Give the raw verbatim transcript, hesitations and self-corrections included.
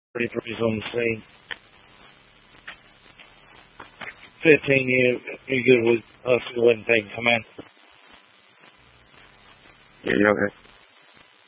Reapers on the scene. fifteen, you, you good with us? Go ahead and take command. Yeah, you okay?